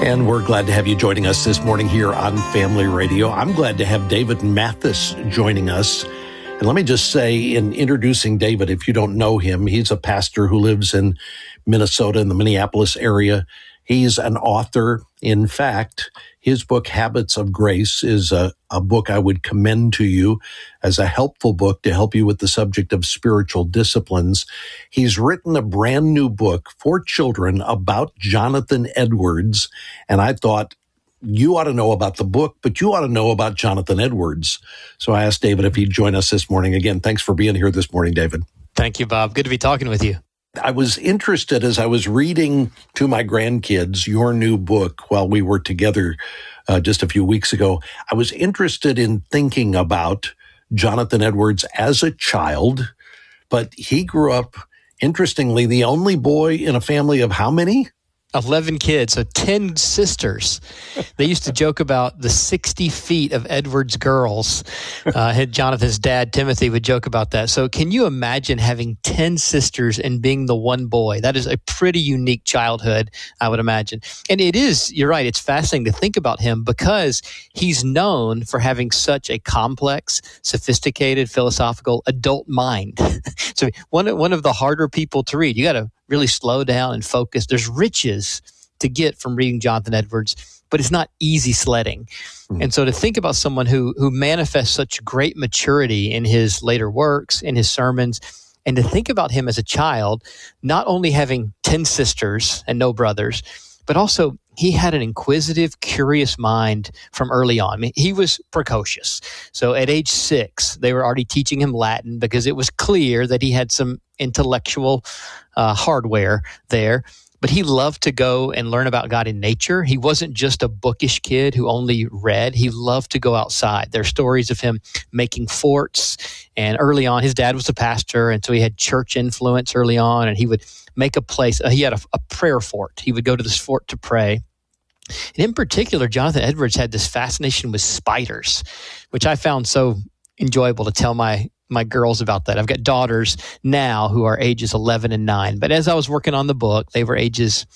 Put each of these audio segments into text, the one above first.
And we're glad to have you joining us this morning here on Family Radio. I'm glad to have David Mathis joining us. And let me just say, in introducing David, if you don't know him, he's a pastor who lives in Minnesota, in the Minneapolis area. He's an author. In fact, his book, Habits of Grace, is a book I would commend to you as a helpful book to help you with the subject of spiritual disciplines. He's written a brand new book for children about Jonathan Edwards, and I thought, you ought to know about the book, but you ought to know about Jonathan Edwards. So I asked David if he'd join us this morning. Again, thanks for being here this morning, David. Thank you, Bob. Good to be talking with you. I was interested as I was reading to my grandkids your new book while we were together just a few weeks ago. I was interested in thinking about Jonathan Edwards as a child, but he grew up, interestingly, the only boy in a family of how many? 11 kids, so 10 sisters. They used to joke about the 60 feet of Edwards girls. Jonathan's dad, Timothy, would joke about that. So can you imagine having 10 sisters and being the one boy? That is a pretty unique childhood, I would imagine. And it is, you're right, it's fascinating to think about him because he's known for having such a complex, sophisticated, philosophical adult mind. So one of the harder people to read. You got to really slow down and focus. There's riches to get from reading Jonathan Edwards, but it's not easy sledding. And so to think about someone who manifests such great maturity in his later works, in his sermons, and to think about him as a child, not only having 10 sisters and no brothers, but also he had an inquisitive, curious mind from early on. I mean, he was precocious. So at age 6, they were already teaching him Latin because it was clear that he had some intellectual hardware there. But he loved to go and learn about God in nature. He wasn't just a bookish kid who only read. He loved to go outside. There are stories of him making forts. And early on, his dad was a pastor, and so he had church influence early on, and he would make a place. He had a prayer fort. He would go to this fort to pray. And in particular, Jonathan Edwards had this fascination with spiders, which I found so enjoyable to tell my girls about that. I've got daughters now who are ages 11 and 9. But as I was working on the book, they were ages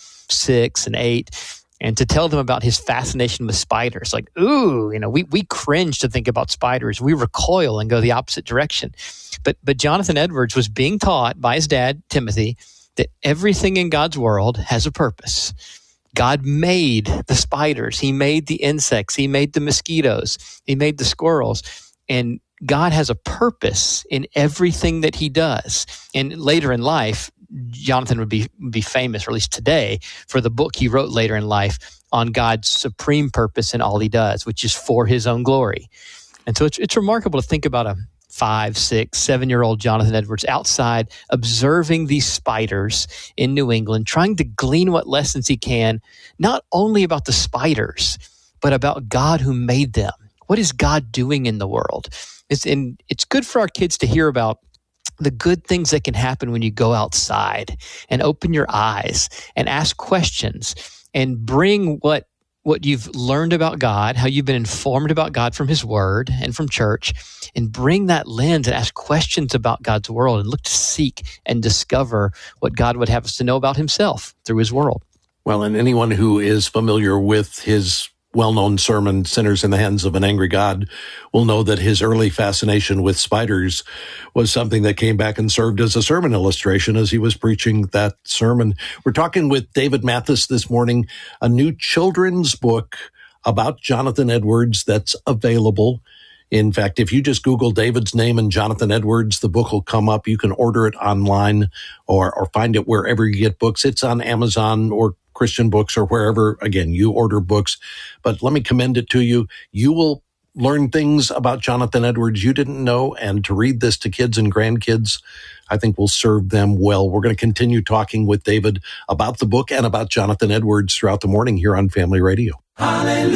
6 and 8. And to tell them about his fascination with spiders, like, ooh, we cringe to think about spiders. We recoil and go the opposite direction. But Jonathan Edwards was being taught by his dad, Timothy, that everything in God's world has a purpose. God made the spiders. He made the insects. He made the mosquitoes. He made the squirrels. And God has a purpose in everything that he does. And later in life, Jonathan would be famous, or at least today, for the book he wrote later in life on God's supreme purpose in all he does, which is for his own glory. And so it's remarkable to think about a 5, 6, 7-year-old Jonathan Edwards outside observing these spiders in New England, trying to glean what lessons he can, not only about the spiders, but about God who made them. What is God doing in the world? It's good for our kids to hear about the good things that can happen when you go outside and open your eyes and ask questions and bring what you've learned about God, how you've been informed about God from his word and from church, and bring that lens and ask questions about God's world and look to seek and discover what God would have us to know about himself through his world. Well, and anyone who is familiar with his well-known sermon, Sinners in the Hands of an Angry God, will know that his early fascination with spiders was something that came back and served as a sermon illustration as he was preaching that sermon. We're talking with David Mathis this morning, a new children's book about Jonathan Edwards that's available. In fact, if you just Google David's name and Jonathan Edwards, the book will come up. You can order it online or find it wherever you get books. It's on Amazon or Christian Books or wherever, again, you order books. But let me commend it to you. You will learn things about Jonathan Edwards you didn't know, and to read this to kids and grandkids, I think will serve them well. We're going to continue talking with David about the book and about Jonathan Edwards throughout the morning here on Family Radio. Hallelujah.